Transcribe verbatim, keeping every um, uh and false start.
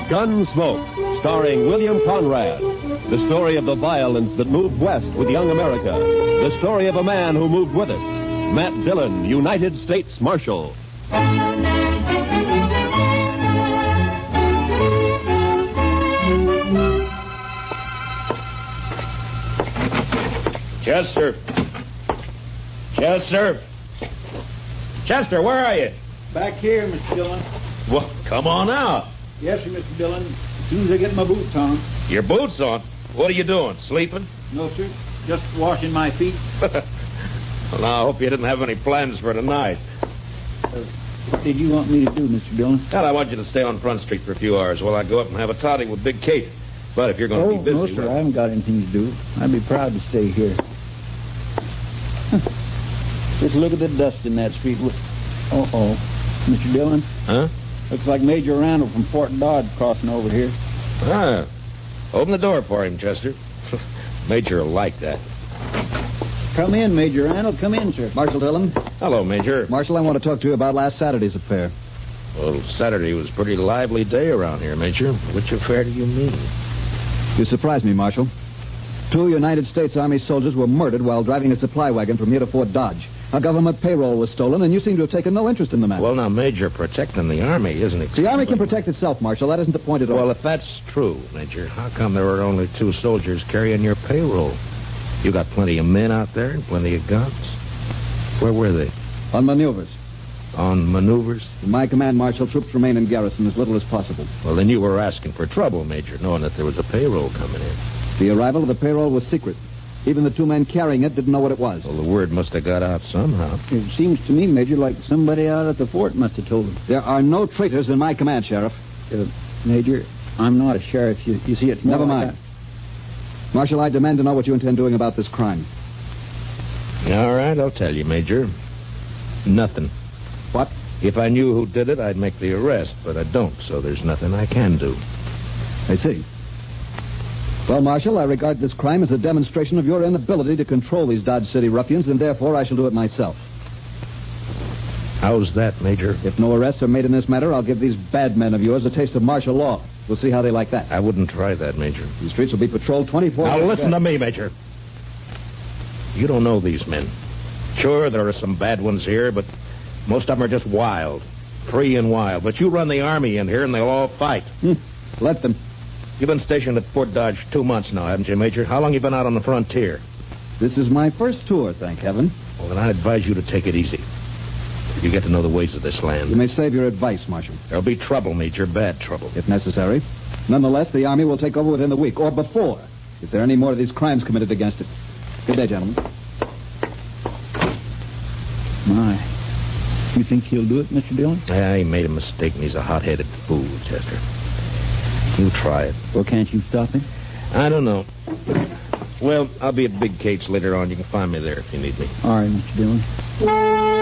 Gunsmoke, starring William Conrad. The story of the violence that moved west with young America. The story of a man who moved with it. Matt Dillon, United States Marshal. Chester. Chester. Chester, where are you? Back here, Mister Dillon. Well, come on out. Yes, sir, Mister Dillon. As soon as I get my boots on. Your boots on? What are you doing, sleeping? No, sir. Just washing my feet. Well, now, I hope you didn't have any plans for tonight. Uh, what did you want me to do, Mister Dillon? Well, I want you to stay on Front Street for a few hours while I go up and have a toddy with Big Kate. But if you're going to oh, be busy... no, sir, well... I haven't got anything to do. I'd be proud to stay here. Just look at the dust in that street. Uh-oh. Mister Dillon? Huh? Looks like Major Randall from Fort Dodge crossing over here. Ah. Open the door for him, Chester. Major will like that. Come in, Major Randall. Come in, sir. Marshal Dillon. Hello, Major. Marshal, I want to talk to you about last Saturday's affair. Well, Saturday was a pretty lively day around here, Major. Which affair do you mean? You surprised me, Marshal. Two United States Army soldiers were murdered while driving a supply wagon from here to Fort Dodge. A government payroll was stolen, and you seem to have taken no interest in the matter. Well, now, Major, protecting the Army isn't exactly... The Army can protect itself, Marshal. That isn't the point at all. Well, if that's true, Major, how come there were only two soldiers carrying your payroll? You got plenty of men out there and plenty of guns. Where were they? On maneuvers. On maneuvers? In my command, Marshal, troops remain in garrison as little as possible. Well, then you were asking for trouble, Major, knowing that there was a payroll coming in. The arrival of the payroll was secret. Even the two men carrying it didn't know what it was. Well, the word must have got out somehow. It seems to me, Major, like somebody out at the fort must have told them. There are no traitors in my command, Sheriff. Uh, Major, I'm not a sheriff. You, you see, it's more Never like mind. Marshal, I demand to know what you intend doing about this crime. All right, I'll tell you, Major. Nothing. What? If I knew who did it, I'd make the arrest, but I don't, so there's nothing I can do. I see. Well, Marshal, I regard this crime as a demonstration of your inability to control these Dodge City ruffians, and therefore I shall do it myself. How's that, Major? If no arrests are made in this matter, I'll give these bad men of yours a taste of martial law. We'll see how they like that. I wouldn't try that, Major. The streets will be patrolled twenty-four hours. Now, listen to me, Major. You don't know these men. Sure, there are some bad ones here, but most of them are just wild. Free and wild. But you run the Army in here, and they'll all fight. Hmm. Let them. You've been stationed at Fort Dodge two months now, haven't you, Major? How long you been out on the frontier? This is my first tour, thank heaven. Well, then I advise you to take it easy. You get to know the ways of this land. You may save your advice, Marshal. There'll be trouble, Major, bad trouble. If necessary. Nonetheless, the Army will take over within the week, or before, if there are any more of these crimes committed against it. Good day, gentlemen. My. You think he'll do it, Mister Dillon? Yeah, he made a mistake, and he's a hot-headed fool, Chester. You try it. Well, can't you stop him? I don't know. Well, I'll be at Big Kate's later on. You can find me there if you need me. All right, Mister Dillon.